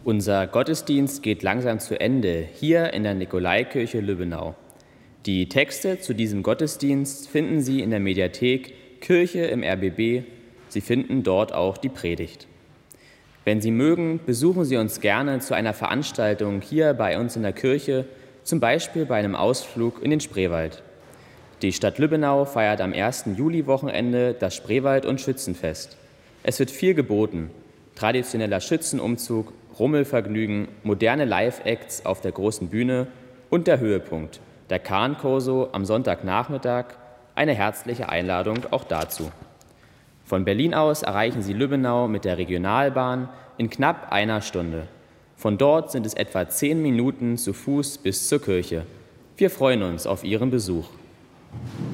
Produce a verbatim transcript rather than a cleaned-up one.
Unser Gottesdienst geht langsam zu Ende, hier in der Nikolaikirche Lübbenau. Die Texte zu diesem Gottesdienst finden Sie in der Mediathek Kirche im R B B. Sie finden dort auch die Predigt. Wenn Sie mögen, besuchen Sie uns gerne zu einer Veranstaltung hier bei uns in der Kirche, zum Beispiel bei einem Ausflug in den Spreewald. Die Stadt Lübbenau feiert am ersten Juli-Wochenende das Spreewald- und Schützenfest. Es wird viel geboten: traditioneller Schützenumzug, Rummelvergnügen, moderne Live-Acts auf der großen Bühne und der Höhepunkt, der Kahn-Korso am Sonntagnachmittag, eine herzliche Einladung auch dazu. Von Berlin aus erreichen Sie Lübbenau mit der Regionalbahn in knapp einer Stunde. Von dort sind es etwa zehn Minuten zu Fuß bis zur Kirche. Wir freuen uns auf Ihren Besuch.